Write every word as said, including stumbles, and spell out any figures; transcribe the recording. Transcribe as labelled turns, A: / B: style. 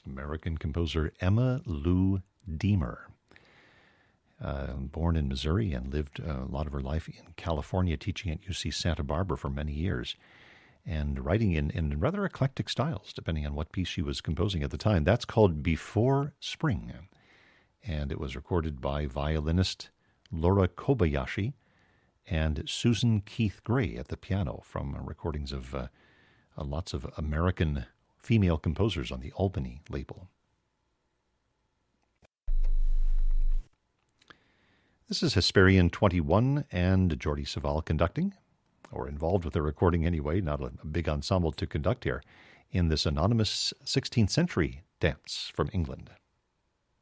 A: American composer Emma Lou Deemer. Uh, born in Missouri and lived uh, a lot of her life in California, teaching at U C Santa Barbara for many years, and writing in, in rather eclectic styles, depending on what piece she was composing at the time. That's called Before Spring, and it was recorded by violinist Laura Kobayashi and Susan Keith Gray at the piano from uh, recordings of uh, uh, lots of American female composers on the Albany label. This is Hesperian twenty-one and Jordi Savall conducting, or involved with the recording anyway, not a, a big ensemble to conduct here, in this anonymous sixteenth century dance from England.